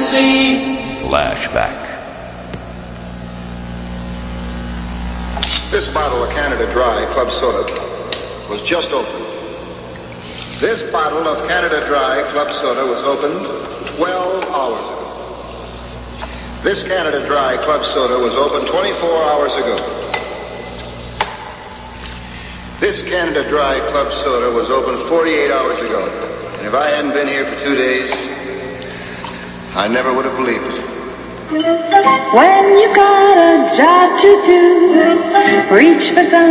see. Flashback. This bottle of Canada Dry Club Soda was just opened. This bottle of Canada Dry Club Soda was opened 12 hours ago. This Canada Dry Club Soda was opened 24 hours ago. This Canada Dry Club Soda was opened 48 hours ago. And if I hadn't been here for 2 days, I never would have believed it. When you got a job to do, reach for some